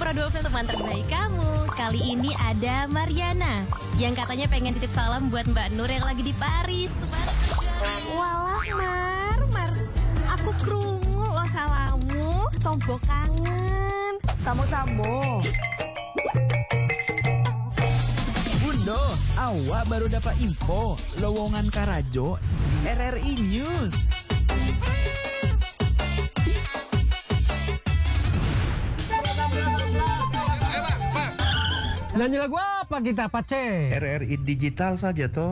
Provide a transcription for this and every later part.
Suara 12 teman terbaik kamu. Kali ini ada Mariana yang katanya pengen titip salam buat Mbak Nur yang lagi di Paris. Walah Mar, aku krungu lo salamu, tombo kangen. Samo-samo. Bundo, awak baru dapat info lowongan Karajo di RRI News. Nyanyi lagu apa kita, Pace? RRI digital saja toh.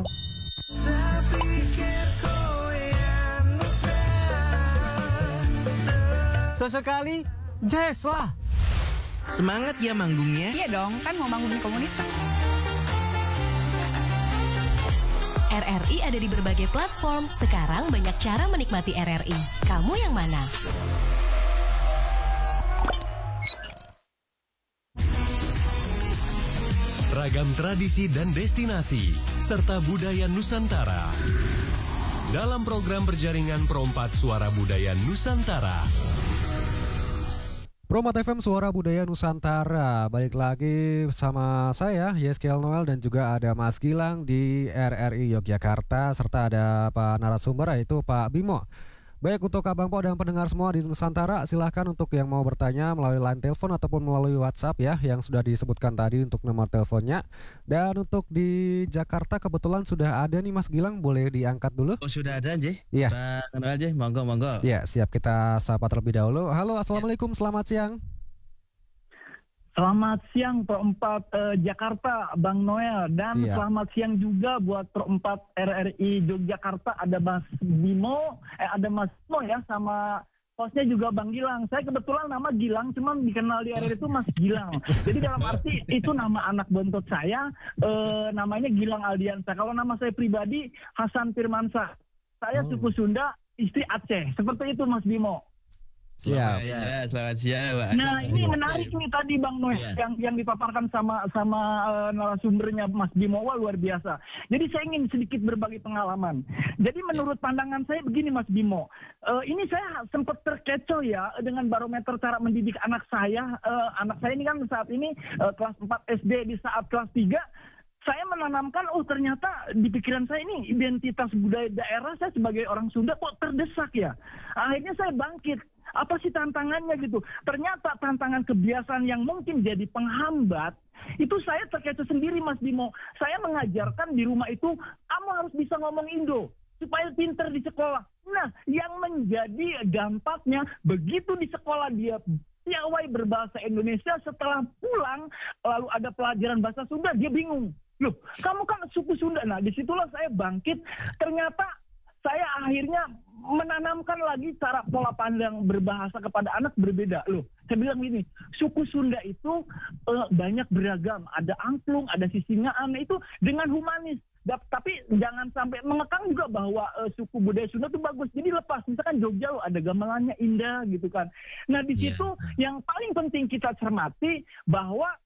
Sesekali jazz lah. Semangat ya manggungnya. Iya dong, kan mau bangun komunitas. RRI ada di berbagai platform. Sekarang banyak cara menikmati RRI. Kamu yang mana? Ragam tradisi dan destinasi, serta budaya Nusantara. Dalam program berjaringan Pro4 Suara Budaya Nusantara. Pro4 FM Suara Budaya Nusantara. Balik lagi sama saya, Yeskel Noel, dan juga ada Mas Gilang di RRI Yogyakarta, serta ada Pak narasumber yaitu Pak Bimo. Baik, untuk Abang Po dan pendengar semua di Nusantara, silahkan untuk yang mau bertanya melalui line telepon ataupun melalui WhatsApp ya, yang sudah disebutkan tadi untuk nomor teleponnya. Dan untuk di Jakarta kebetulan sudah ada nih Mas Gilang, boleh diangkat dulu? Oh, sudah ada aja? Iya. Pak kenal aja, monggo. Ya, siap, kita sapa terlebih dahulu. Halo, Assalamualaikum, selamat siang. Selamat siang Pro4 Jakarta, Bang Noel. Dan Siap. Selamat siang juga buat Pro4 RRI Yogyakarta. Ada Mas Bimo, ada Mas Bimo ya, sama hostnya juga Bang Gilang. Saya kebetulan nama Gilang, cuman dikenal di RRI itu Mas Gilang. Jadi dalam arti itu nama anak bontot saya, namanya Gilang Aldiansa. Kalau nama saya pribadi Hasan Firmansyah. Saya suku Sunda, istri Aceh. Seperti itu Mas Bimo. Siap. Selamat siang, Pak. Nah, ini menarik nih tadi Bang Noel yang dipaparkan sama narasumbernya Mas Bimo. Wah, luar biasa. Jadi saya ingin sedikit berbagi pengalaman. Jadi menurut pandangan saya begini Mas Bimo. Ini saya sempat terkecoh ya dengan barometer cara mendidik anak saya. Anak saya ini kan saat ini kelas 4 SD, di saat kelas 3 saya menanamkan, ternyata di pikiran saya ini identitas budaya daerah saya sebagai orang Sunda kok terdesak ya. Akhirnya saya bangkit. Apa sih tantangannya gitu? Ternyata tantangan kebiasaan yang mungkin jadi penghambat, itu saya terkecoh sendiri Mas Bimo. Saya mengajarkan di rumah itu, kamu harus bisa ngomong Indo, supaya pinter di sekolah. Nah, yang menjadi dampaknya, begitu di sekolah dia piawai berbahasa Indonesia, setelah pulang, lalu ada pelajaran bahasa Sunda, dia bingung. Loh, kamu kan suku Sunda. Nah, disitulah saya bangkit. Ternyata saya akhirnya menanamkan lagi cara pola pandang berbahasa kepada anak berbeda. Loh, saya bilang gini, suku Sunda itu banyak beragam. Ada angklung, ada sisingaan, itu dengan humanis. Tapi jangan sampai mengekang juga bahwa suku budaya Sunda itu bagus. Jadi lepas, misalkan Jogja loh, ada gamelannya indah gitu kan. Nah, di situ yang paling penting kita cermati bahwa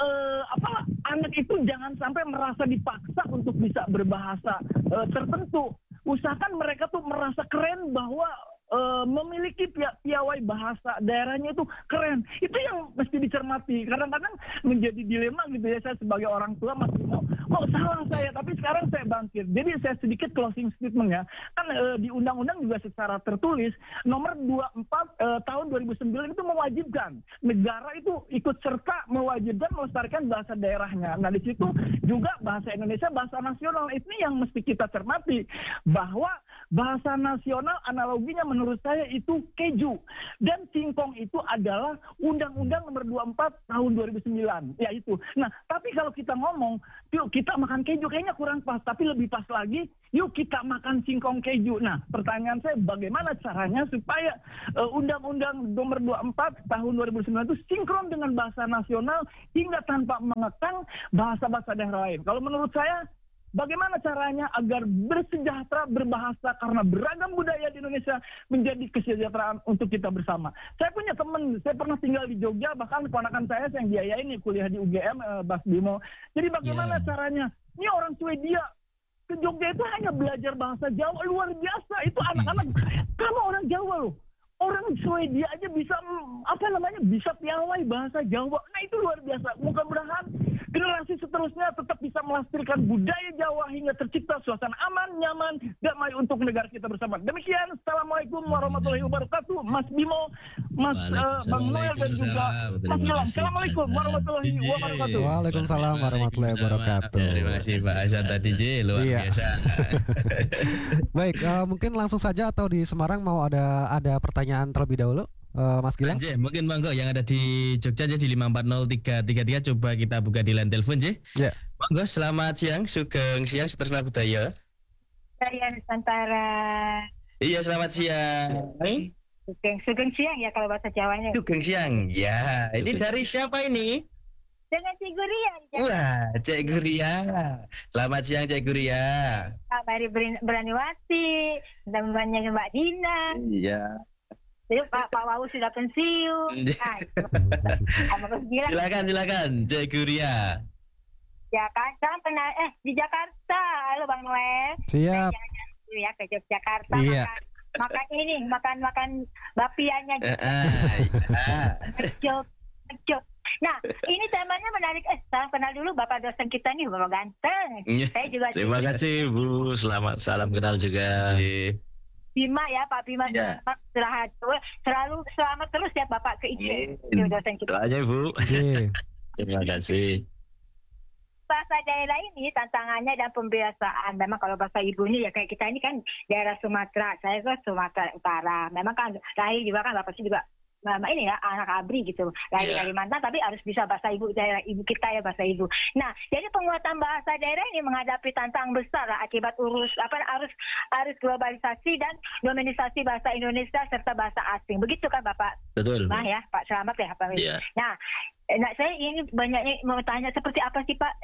anak itu jangan sampai merasa dipaksa untuk bisa berbahasa tertentu. Usahakan mereka tuh merasa keren bahwa memiliki piawai bahasa daerahnya itu keren. Itu yang mesti dicermati. Kadang-kadang menjadi dilema gitu ya, saya sebagai orang tua masih mau, kok salah saya, tapi sekarang saya bangkit. Jadi saya sedikit closing statement ya. Kan di undang-undang juga secara tertulis nomor 24 tahun 2009 itu mewajibkan negara itu ikut serta mewajibkan melestarikan bahasa daerahnya. Nah, di situ juga bahasa Indonesia bahasa nasional. Ini yang mesti kita cermati, bahwa bahasa nasional analoginya menurut saya itu keju, dan singkong itu adalah Undang-Undang nomor 24 tahun 2009 ya itu. Nah, tapi kalau kita ngomong yuk kita makan keju, kayaknya kurang pas, tapi lebih pas lagi yuk kita makan singkong keju. Nah, pertanyaan saya, bagaimana caranya supaya Undang-Undang nomor 24 tahun 2009 itu sinkron dengan bahasa nasional hingga tanpa mengekang bahasa-bahasa daerah lain. Kalau menurut saya, bagaimana caranya agar bersejahtera berbahasa, karena beragam budaya di Indonesia menjadi kesejahteraan untuk kita bersama. Saya punya teman, saya pernah tinggal di Jogja, bahkan keponakan saya yang biayain kuliah di UGM, Mas Bimo. Jadi bagaimana caranya? Ini orang Swedia ke Jogja itu hanya belajar bahasa Jawa, luar biasa. Itu anak-anak, kamu orang Jawa loh. Orang Swedia aja bisa bisa piawai bahasa Jawa. Nah itu luar biasa. Mudah-mudahan generasi seterusnya tetap bisa melestarikan budaya Jawa hingga tercipta suasana aman, nyaman, damai untuk negara kita bersama. Demikian, Assalamualaikum warahmatullahi wabarakatuh. Mas Bimo, Mas Bang Noel dan juga Mas Gilang. Assalamualaikum warahmatullahi wabarakatuh. Waalaikumsalam warahmatullahi wabarakatuh. Terima kasih Pak Hasan tadi J, luar biasa. Baik, mungkin langsung saja atau di Semarang mau ada pertanyaan terlebih dahulu, Mas Gilang? J, mungkin monggo yang ada di Jogja aja di 5403333 coba kita buka di line telepon J. Ya. Monggo, selamat siang, sugeng siang, Sutra Budaya. Saya Nusantara. Iya, selamat siang. Sugeng siang ya kalau bahasa Jawanya. Sugeng siang. Ya, ini dari siapa ini? Dengan Cik Guria. Wah, Cik Guria. Selamat siang Cik Guria. Mari Beraniwati, temannya Mbak Dina. Iya. Jadi Pak Wawu sudah pensiun. Silakan Cik Guria. Jakarta pernah di Jakarta. Halo Bang Noel. Siap. Jangan ya ke Yogyakarta. Iya. Makan bapiannya. Jok. Nah, ini temanya menarik. Salam kenal dulu Bapak dosen kita nih, Bapak ganteng. Saya juga. Terima kasih Bu. Salam kenal juga. Bima ya, Pak Bima. Ya. Selalu selamat terus ya Bapak ke IC. Dosen kita. Doanya Bu. Terima kasih. Bahasa daerah ini tantangannya dan pembiasaan. Memang kalau bahasa ibunya ya kayak kita ini kan daerah Sumatera. Saya kan Sumatera Utara. Memang kan lahir juga kan Bapak sih juga ini ya anak ABRI gitu. Lahir dari Kalimantan tapi harus bisa bahasa ibu daerah ibu kita ya bahasa ibu. Nah, jadi penguatan bahasa daerah ini menghadapi tantangan besar akibat arus globalisasi dan dominisasi bahasa Indonesia serta bahasa asing. Begitu kan Bapak? Betul. Nah ya, Pak Selamat ya Pak. Iya. Nah, saya ini banyaknya mau tanya seperti apa sih Pak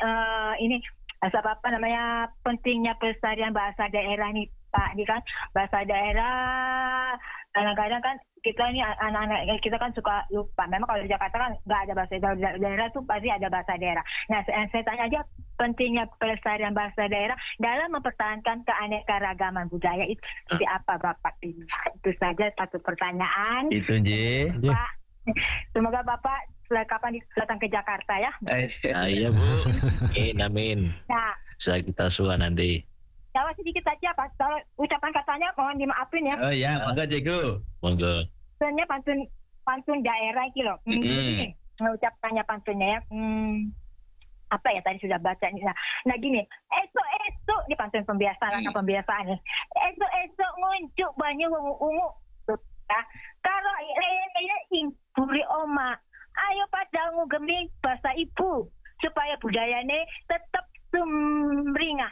pentingnya pelestarian bahasa daerah nih Pak. Ini kan bahasa daerah kadang-kadang kan kita ini anak-anak kita kan suka lupa. Memang kalau di Jakarta kan nggak ada bahasa daerah tuh pasti ada bahasa daerah. Nah saya tanya aja pentingnya pelestarian bahasa daerah dalam mempertahankan keanekaragaman budaya itu seperti apa Bapak? Itu saja satu pertanyaan. Itu J. Pak, semoga Bapak kapan datang ke Jakarta ya. Iya Bu. Amin. Nah, bisa kita suah nanti. Jawa sedikit aja Pak. Kalau ucapan katanya mohon dimaafin ya. Oh iya, monggo Cikgu. Monggo. Sebenarnya pantun daerah iki loh. Ucapannya pantunnya ya. Apa ya tadi sudah baca nih. Nah gini, esok di pantun pembiasaan pembiasaan nih. Esok nguncuk banyu ungu. Kalau ini ingkuri oma. Ayo pada ngugemi bahasa ibu supaya budayanya tetap sumringah.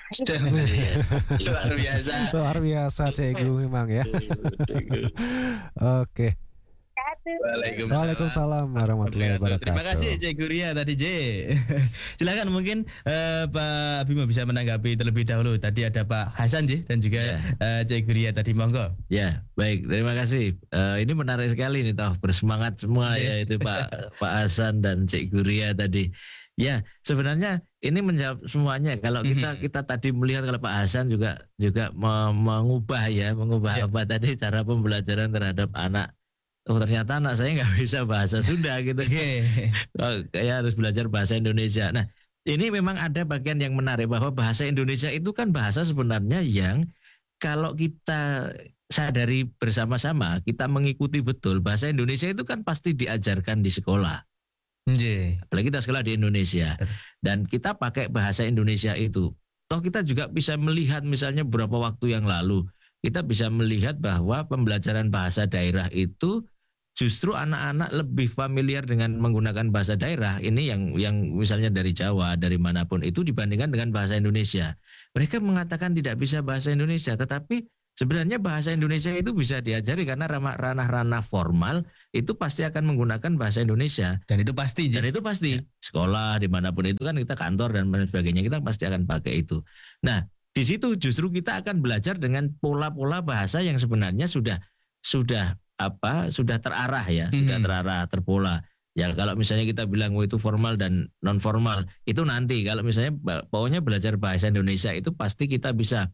Luar biasa Cikgu memang ya. Oke. Waalaikumsalam warahmatullahi wabarakatuh. Terima kasih Cik Guria tadi J. Silakan mungkin Pak Bimo bisa menanggapi terlebih dahulu. Tadi ada Pak Hasan J dan juga Cik Guria tadi monggo. Ya, baik. Terima kasih. Ini menarik sekali nih toh bersemangat semua ya itu Pak Hasan dan Cik Guria tadi. Ya, sebenarnya ini menjawab semuanya. Kalau kita tadi melihat kalau Pak Hasan juga mengubah apa tadi cara pembelajaran terhadap anak. Oh ternyata anak saya nggak bisa bahasa Sunda gitu. Kayak harus belajar bahasa Indonesia. Nah ini memang ada bagian yang menarik bahwa bahasa Indonesia itu kan bahasa sebenarnya yang kalau kita sadari bersama-sama kita mengikuti betul bahasa Indonesia itu kan pasti diajarkan di sekolah. Apalagi kita sekolah di Indonesia dan kita pakai bahasa Indonesia itu. Toh kita juga bisa melihat misalnya beberapa waktu yang lalu kita bisa melihat bahwa pembelajaran bahasa daerah itu justru anak-anak lebih familiar dengan menggunakan bahasa daerah ini yang misalnya dari Jawa, dari manapun itu dibandingkan dengan bahasa Indonesia. Mereka mengatakan tidak bisa bahasa Indonesia, tetapi sebenarnya bahasa Indonesia itu bisa diajari karena ranah-ranah formal itu pasti akan menggunakan bahasa Indonesia. Dan itu pasti. Sekolah dimanapun itu kan kita kantor dan sebagainya kita pasti akan pakai itu. Nah di situ justru kita akan belajar dengan pola-pola bahasa yang sebenarnya sudah terarah ya, sudah terarah, terpola. Ya kalau misalnya kita bilang itu formal dan non formal, itu nanti kalau misalnya pokoknya belajar bahasa Indonesia itu pasti kita bisa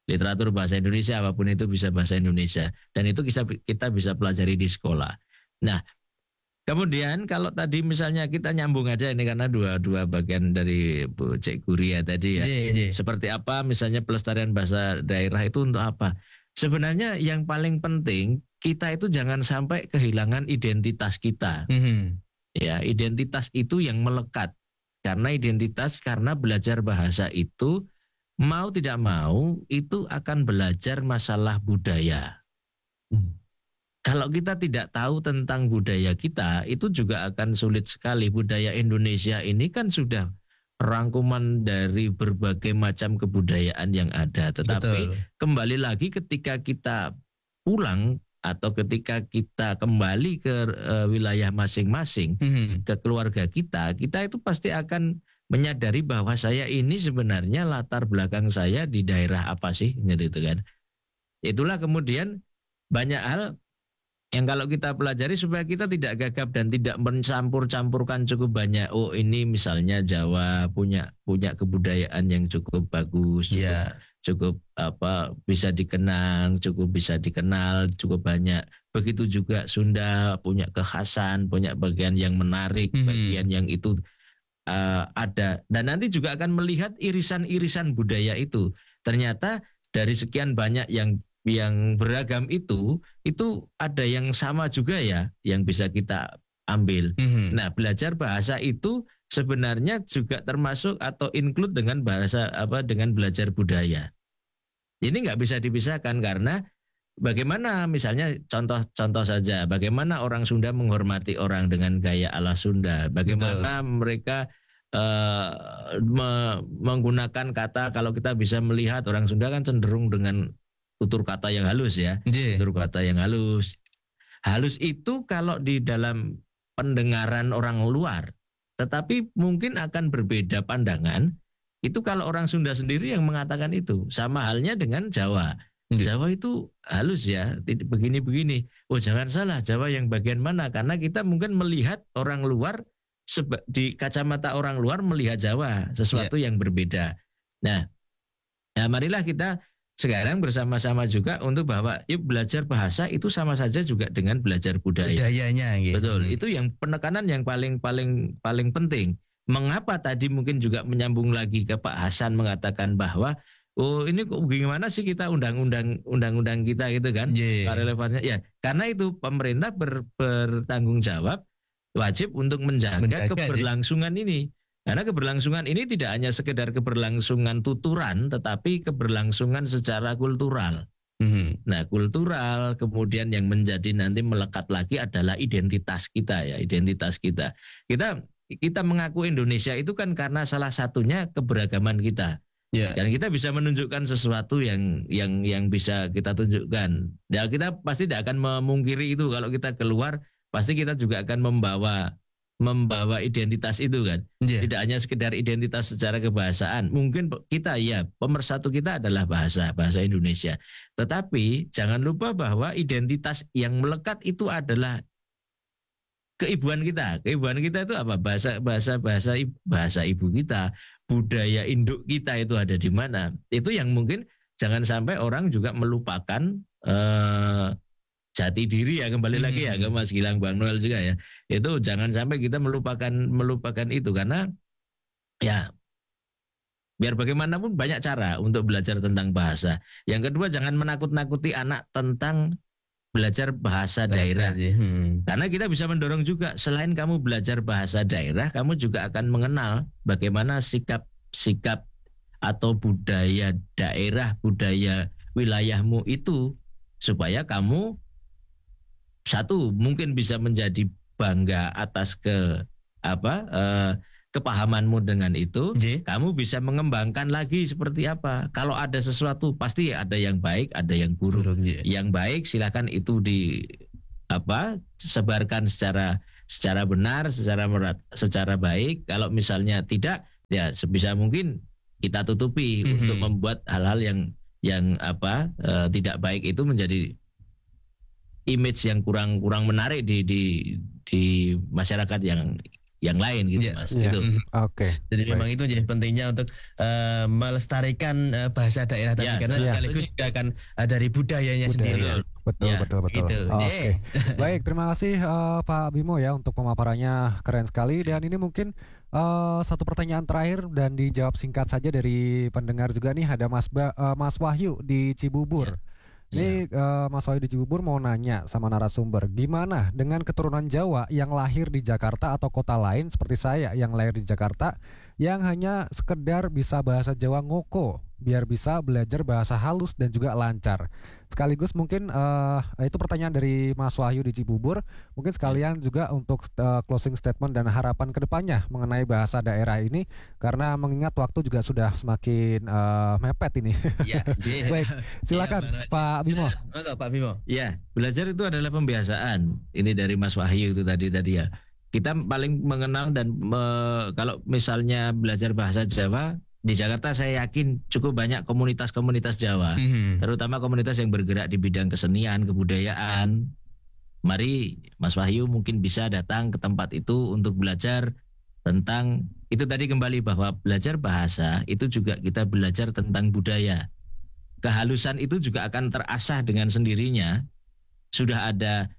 literatur bahasa Indonesia, apapun itu bisa bahasa Indonesia, dan itu kita bisa pelajari di sekolah. Nah, kemudian kalau tadi misalnya kita nyambung aja ini karena dua bagian dari Bu Cik Guria tadi ya. Seperti apa misalnya pelestarian bahasa daerah itu untuk apa? Sebenarnya yang paling penting kita itu jangan sampai kehilangan identitas kita. Ya, identitas itu yang melekat. Karena karena belajar bahasa itu mau tidak mau itu akan belajar masalah budaya. Kalau kita tidak tahu tentang budaya kita, itu juga akan sulit sekali. Budaya Indonesia ini kan sudah rangkuman dari berbagai macam kebudayaan yang ada. Tetapi kembali lagi ketika kita pulang atau ketika kita kembali ke wilayah masing-masing, ke keluarga kita itu pasti akan menyadari bahwa saya ini sebenarnya latar belakang saya di daerah apa sih, gitu kan. Itulah kemudian banyak hal yang kalau kita pelajari supaya kita tidak gagap dan tidak mencampur-campurkan cukup banyak. Oh, ini misalnya Jawa punya kebudayaan yang cukup bagus, cukup bisa dikenang, cukup bisa dikenal, cukup banyak. Begitu juga Sunda punya kekhasan, punya bagian yang menarik, bagian yang itu ada. Dan nanti juga akan melihat irisan-irisan budaya itu. Ternyata dari sekian banyak yang beragam itu ada yang sama juga ya yang bisa kita ambil. Nah, belajar bahasa itu sebenarnya juga termasuk atau include dengan dengan belajar budaya. Ini nggak bisa dipisahkan karena bagaimana misalnya contoh saja bagaimana orang Sunda menghormati orang dengan gaya ala Sunda, bagaimana mereka menggunakan kata, kalau kita bisa melihat orang Sunda kan cenderung dengan tutur kata yang halus ya, tutur kata yang halus. Halus itu kalau di dalam pendengaran orang luar, tetapi mungkin akan berbeda pandangan. Itu kalau orang Sunda sendiri yang mengatakan itu. Sama halnya dengan Jawa. Jawa itu halus ya, begini-begini. Oh, jangan salah, Jawa yang bagian mana? Karena kita mungkin melihat orang luar, di kacamata orang luar melihat Jawa, sesuatu yang berbeda. Nah, marilah kita sekarang bersama-sama juga untuk bahwa yuk belajar bahasa itu sama saja juga dengan belajar budayanya gitu. Betul, itu yang penekanan yang paling penting. Mengapa tadi mungkin juga menyambung lagi ke Pak Hasan mengatakan bahwa oh ini kok gimana sih kita undang-undang kita gitu kan? Relevannya ya karena itu pemerintah bertanggung jawab wajib untuk menjaga keberlangsungan ini. Karena keberlangsungan ini tidak hanya sekedar keberlangsungan tuturan, tetapi keberlangsungan secara kultural. Nah, kultural kemudian yang menjadi nanti melekat lagi adalah identitas kita ya, identitas kita. Kita mengaku Indonesia itu kan karena salah satunya keberagaman kita. Dan kita bisa menunjukkan sesuatu yang bisa kita tunjukkan. Ya, kita pasti tidak akan memungkiri itu kalau kita keluar, pasti kita juga akan membawa identitas itu kan. Tidak hanya sekedar identitas secara kebahasaan. Mungkin kita pemersatu kita adalah bahasa Indonesia. Tetapi jangan lupa bahwa identitas yang melekat itu adalah keibuan kita. Keibuan kita itu apa? Bahasa ibu kita, budaya induk kita itu ada di mana. Itu yang mungkin jangan sampai orang juga melupakan jati diri ya, kembali lagi ya ke Mas Gilang, Bang Noel juga ya. Itu jangan sampai kita melupakan itu karena ya biar bagaimanapun banyak cara untuk belajar tentang bahasa. Yang kedua, jangan menakut-nakuti anak tentang belajar bahasa daerah. Karena kita bisa mendorong juga selain kamu belajar bahasa daerah, kamu juga akan mengenal bagaimana sikap atau budaya daerah, budaya wilayahmu itu supaya kamu satu mungkin bisa menjadi bangga atas kepahamanmu dengan itu. Kamu bisa mengembangkan lagi seperti apa. Kalau ada sesuatu pasti ada yang baik, ada yang buruk. Yang baik silakan itu sebarkan secara benar, secara baik. Kalau misalnya tidak, ya sebisa mungkin kita tutupi untuk membuat hal-hal yang tidak baik itu menjadi image yang kurang menarik di masyarakat yang yang lain gitu Mas. Gitu. Oke. Jadi memang itu jadi pentingnya untuk melestarikan bahasa daerah tadi karena sekaligus juga akan dari budayanya sendiri. Betul. Gitu. Oke. Baik, terima kasih Pak Bimo ya untuk pemaparannya, keren sekali. Dan ini mungkin satu pertanyaan terakhir dan dijawab singkat saja dari pendengar juga nih, ada Mas Wahyu di Cibubur. Ini Mas Wahyu di Cibubur mau nanya sama narasumber, gimana dengan keturunan Jawa yang lahir di Jakarta atau kota lain seperti saya yang lahir di Jakarta, yang hanya sekedar bisa bahasa Jawa ngoko biar bisa belajar bahasa halus dan juga lancar. Sekaligus mungkin itu pertanyaan dari Mas Wahyu di Cibubur. Mungkin sekalian juga untuk closing statement dan harapan kedepannya mengenai bahasa daerah ini, karena mengingat waktu juga sudah semakin mepet ini. Baik, silakan Pak Bimo. Pak Bimo. Ya, belajar itu adalah pembiasaan. Ini dari Mas Wahyu itu tadi ya. Kita paling mengenal dan kalau misalnya belajar bahasa Jawa di Jakarta, saya yakin cukup banyak komunitas-komunitas Jawa, terutama komunitas yang bergerak di bidang kesenian, kebudayaan. Mari Mas Wahyu mungkin bisa datang ke tempat itu untuk belajar tentang itu tadi, kembali bahwa belajar bahasa itu juga kita belajar tentang budaya. Kehalusan itu juga akan terasah dengan sendirinya. Sudah ada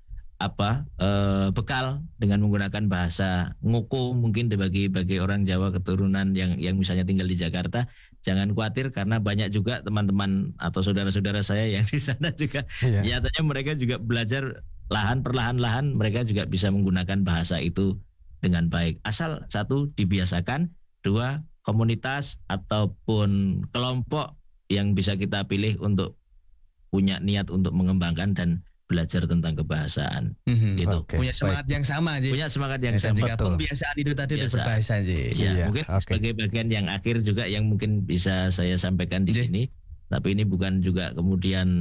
bekal dengan menggunakan bahasa ngoko mungkin bagi orang Jawa keturunan yang misalnya tinggal di Jakarta. Jangan khawatir, karena banyak juga teman-teman atau saudara-saudara saya yang di sana juga nyatanya mereka juga belajar perlahan-lahan mereka juga bisa menggunakan bahasa itu dengan baik. Asal satu, dibiasakan, dua, komunitas ataupun kelompok yang bisa kita pilih untuk punya niat untuk mengembangkan dan belajar tentang kebahasaan, gitu. Punya semangat yang sama, punya semangat yang sama. Jika pembiasaan itu tadi berbahasa, mungkin sebagai bagian yang akhir juga yang mungkin bisa saya sampaikan di sini, tapi ini bukan juga kemudian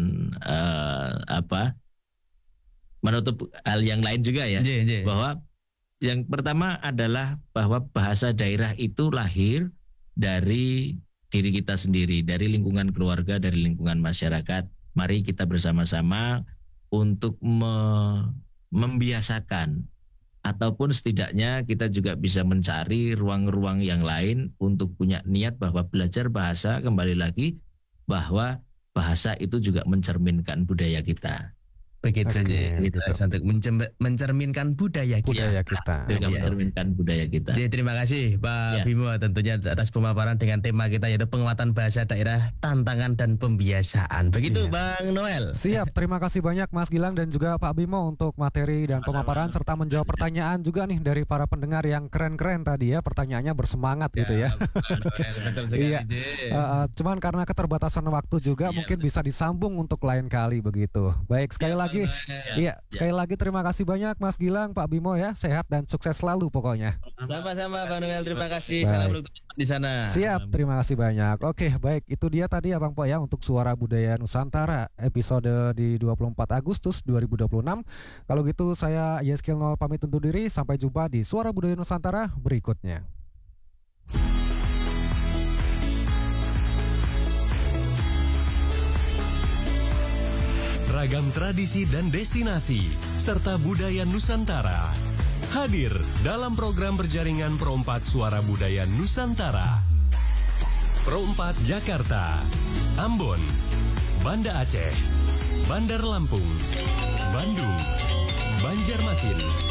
menutup hal yang lain juga ya, bahwa yang pertama adalah bahwa bahasa daerah itu lahir dari diri kita sendiri, dari lingkungan keluarga, dari lingkungan masyarakat. Mari kita bersama-sama untuk membiasakan, ataupun setidaknya kita juga bisa mencari ruang-ruang yang lain untuk punya niat bahwa belajar bahasa, kembali lagi bahwa bahasa itu juga mencerminkan budaya kita. Begitu untuk mencerminkan budaya kita. Mencerminkan budaya kita. Jadi terima kasih Pak Bimo tentunya atas pemaparan dengan tema kita, yaitu penguatan bahasa daerah, tantangan dan pembiasaan. Begitu Bang Noel. Siap, terima kasih banyak Mas Gilang dan juga Pak Bimo untuk materi dan pemaparan serta menjawab pertanyaan juga nih dari para pendengar yang keren-keren tadi ya, pertanyaannya bersemangat gitu ya. Betul sekali. Cuman karena keterbatasan waktu juga mungkin bisa disambung untuk lain kali begitu. Baik, sekali lagi sekali lagi terima kasih banyak Mas Gilang, Pak Bimo ya, sehat dan sukses selalu pokoknya. Sama-sama Bang Noel, terima kasih. Salam untuk di sana. Siap, terima kasih banyak. Oke, baik, itu dia tadi ya Bang Po ya untuk Suara Budaya Nusantara episode di 24 Agustus 2026. Kalau gitu saya Yeskiel Noel pamit undur diri, sampai jumpa di Suara Budaya Nusantara berikutnya. Ragam tradisi dan destinasi serta budaya Nusantara hadir dalam program berjaringan Pro 4 Suara Budaya Nusantara. Pro 4 Jakarta, Ambon, Banda Aceh, Bandar Lampung, Bandung, Banjarmasin,